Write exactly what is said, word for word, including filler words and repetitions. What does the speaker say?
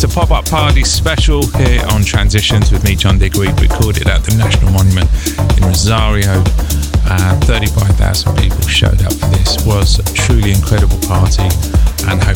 It's a pop-up party special here on Transitions with me, John Digweed, recorded at the National Monument in Rosario. Uh, thirty-five thousand people showed up for this. It was a truly incredible party, and hope